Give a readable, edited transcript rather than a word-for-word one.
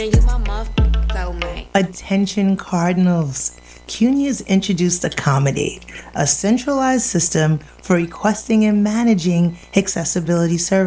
Attention Cardinals. CUNY has introduced Accommodate, a centralized system for requesting and managing accessibility services.